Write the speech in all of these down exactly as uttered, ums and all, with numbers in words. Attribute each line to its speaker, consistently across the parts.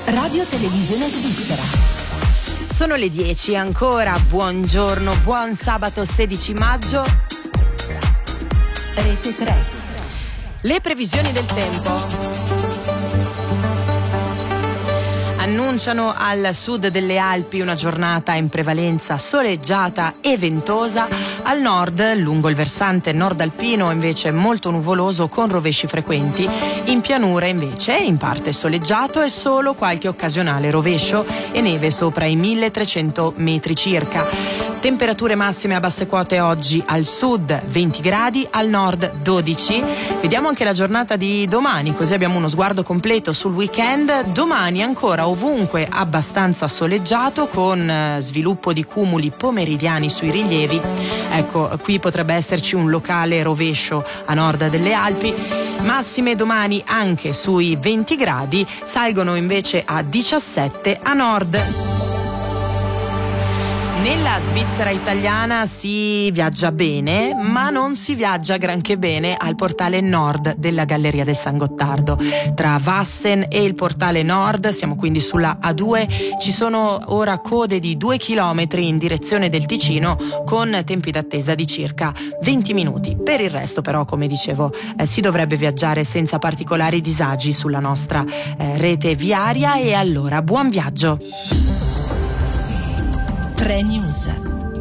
Speaker 1: Radio Televisione Svizzera.
Speaker 2: Sono le dieci ancora, buongiorno, buon sabato sedici maggio.
Speaker 1: Rete tre.
Speaker 2: Le previsioni del tempo annunciano al sud delle Alpi una giornata in prevalenza soleggiata e ventosa, al nord, lungo il versante nord alpino, invece molto nuvoloso con rovesci frequenti, in pianura invece in parte soleggiato e solo qualche occasionale rovescio e neve sopra i milletrecento metri circa. Temperature massime a basse quote oggi al sud venti gradi, al nord dodici. Vediamo anche la giornata di domani, così abbiamo uno sguardo completo sul weekend. Domani ancora ovunque abbastanza soleggiato, con sviluppo di cumuli pomeridiani sui rilievi. Ecco, qui potrebbe esserci un locale rovescio a nord delle Alpi. Massime domani anche sui venti gradi, salgono invece a diciassette a nord. Nella Svizzera italiana si viaggia bene, ma non si viaggia granché bene al portale nord della Galleria del San Gottardo. Tra Wassen e il portale nord, siamo quindi sulla A due, ci sono ora code di due chilometri in direzione del Ticino, con tempi d'attesa di circa venti minuti. Per il resto però, come dicevo, eh, si dovrebbe viaggiare senza particolari disagi sulla nostra eh, rete viaria. E allora, buon viaggio!
Speaker 1: tre News.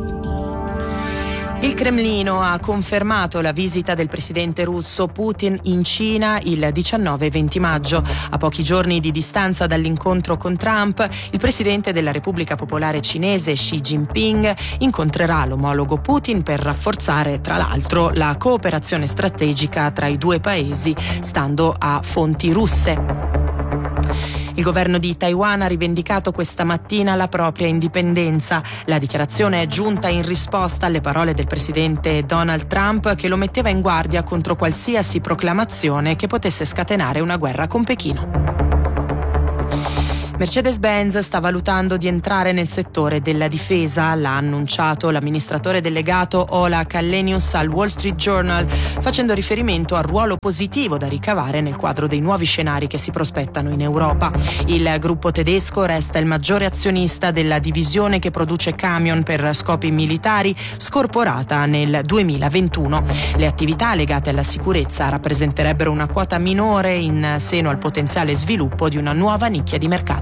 Speaker 2: Il Cremlino ha confermato la visita del presidente russo Putin in Cina il diciannove e venti maggio. A pochi giorni di distanza dall'incontro con Trump, il presidente della Repubblica Popolare Cinese Xi Jinping incontrerà l'omologo Putin per rafforzare, tra l'altro, la cooperazione strategica tra i due paesi, stando a fonti russe. Il governo di Taiwan ha rivendicato questa mattina la propria indipendenza. La dichiarazione è giunta in risposta alle parole del presidente Donald Trump, che lo metteva in guardia contro qualsiasi proclamazione che potesse scatenare una guerra con Pechino. Mercedes-Benz sta valutando di entrare nel settore della difesa, l'ha annunciato l'amministratore delegato Ola Källenius al Wall Street Journal, facendo riferimento al ruolo positivo da ricavare nel quadro dei nuovi scenari che si prospettano in Europa. Il gruppo tedesco resta il maggiore azionista della divisione che produce camion per scopi militari, scorporata nel duemilaventuno. Le attività legate alla sicurezza rappresenterebbero una quota minore in seno al potenziale sviluppo di una nuova nicchia di mercato.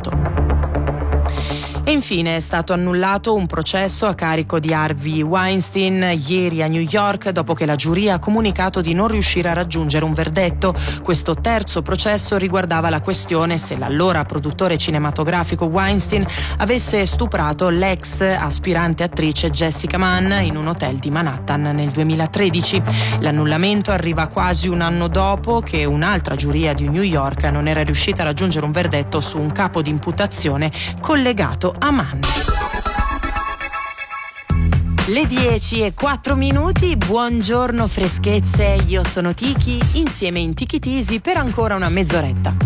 Speaker 2: E infine è stato annullato un processo a carico di Harvey Weinstein ieri a New York, dopo che la giuria ha comunicato di non riuscire a raggiungere un verdetto. Questo terzo processo riguardava la questione se l'allora produttore cinematografico Weinstein avesse stuprato l'ex aspirante attrice Jessica Mann in un hotel di Manhattan nel duemilatredici. L'annullamento arriva quasi un anno dopo che un'altra giuria di New York non era riuscita a raggiungere un verdetto su un capo di imputazione collegato a Mann. Le dieci e quattro minuti, buongiorno freschezze, io sono Tiki, insieme in Tiki Tisi per ancora una mezz'oretta.